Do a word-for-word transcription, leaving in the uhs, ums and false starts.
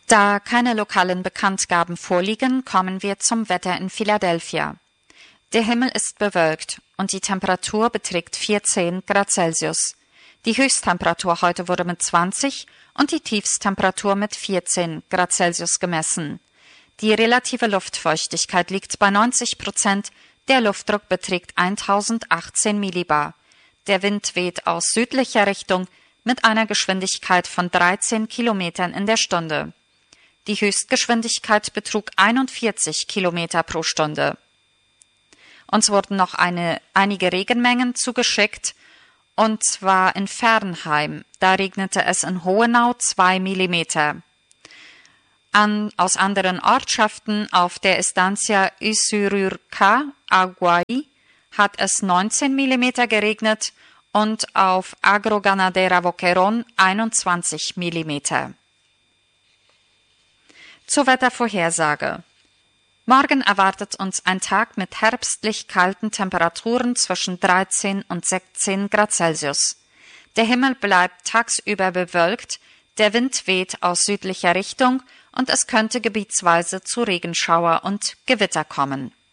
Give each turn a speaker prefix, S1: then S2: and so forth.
S1: Da keine lokalen Bekanntgaben vorliegen, kommen wir zum Wetter in Philadelphia. Der Himmel ist bewölkt und die Temperatur beträgt vierzehn Grad Celsius. Die Höchsttemperatur heute wurde mit zwanzig und die Tiefsttemperatur mit vierzehn Grad Celsius gemessen. Die relative Luftfeuchtigkeit liegt bei neunzig Prozent, der Luftdruck beträgt eintausendachtzehn Millibar. Der Wind weht aus südlicher Richtung mit einer Geschwindigkeit von dreizehn Kilometern in der Stunde. Die Höchstgeschwindigkeit betrug einundvierzig Kilometer pro Stunde. Uns wurden noch eine, einige Regenmengen zugeschickt, und zwar in Fernheim. Da regnete es in Hohenau zwei Millimeter. An, aus anderen Ortschaften auf der Estancia Isururca, Aguay, hat es neunzehn Millimeter geregnet und auf Agroganadera Boquerón einundzwanzig Millimeter. Zur Wettervorhersage. Morgen erwartet uns ein Tag mit herbstlich kalten Temperaturen zwischen dreizehn und sechzehn Grad Celsius. Der Himmel bleibt tagsüber bewölkt, der Wind weht aus südlicher Richtung und es könnte gebietsweise zu Regenschauer und Gewitter kommen.